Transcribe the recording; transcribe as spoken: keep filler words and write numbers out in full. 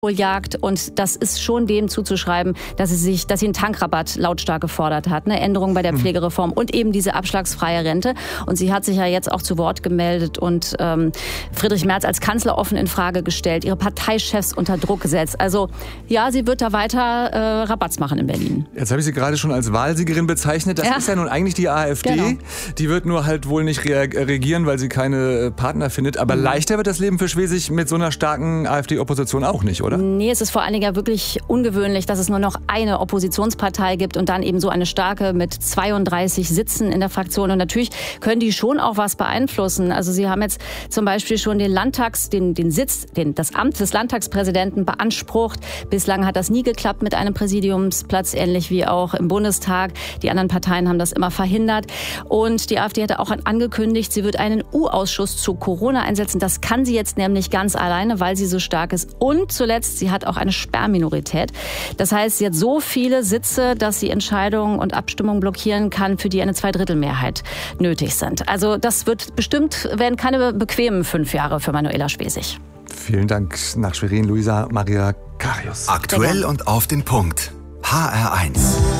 Jagd, und das ist schon dem zuzuschreiben, dass sie sich, dass sie einen Tankrabatt lautstark gefordert hat, eine Änderung bei der Pflegereform und eben diese abschlagsfreie Rente. Und sie hat sich ja jetzt auch zu Wort gemeldet und ähm, Friedrich Merz als Kanzler offen in Frage gestellt, ihre Parteichefs unter Druck gesetzt. Also ja, sie wird da weiter äh, Rabatz machen in Berlin. Jetzt habe ich sie gerade schon als Wahlsiegerin bezeichnet. Das ja. ist ja nun eigentlich die AfD. Genau. Die wird nur halt wohl nicht regieren, weil sie keine Partner findet. Aber mhm. leichter wird das Leben für Schwesig mit so einer starken AfD-Opposition auch nicht, oder? Nee, es ist vor allen Dingen ja wirklich ungewöhnlich, dass es nur noch eine Oppositionspartei gibt und dann eben so eine starke mit zweiunddreißig Sitzen in der Fraktion. Und natürlich können die schon auch was beeinflussen. Also sie haben jetzt zum Beispiel schon den Landtags, den, den Sitz, den, das Amt des Landtagspräsidenten beansprucht. Bislang hat das nie geklappt mit einem Präsidiumsplatz, ähnlich wie auch im Bundestag. Die anderen Parteien haben das immer verhindert. Und die AfD hatte auch angekündigt, sie wird einen U-Ausschuss zu Corona einsetzen. Das kann sie jetzt nämlich ganz alleine, weil sie so stark ist. Und zuletzt, sie hat auch eine Sperrminorität. Das heißt, sie hat so viele Sitze, dass sie Entscheidungen und Abstimmungen blockieren kann, für die eine Zweidrittelmehrheit nötig sind. Also das wird bestimmt, werden keine bequemen fünf Jahre für Manuela Schwesig. Vielen Dank nach Schwerin, Luisa Maria Karius. Aktuell und auf den Punkt. H R eins.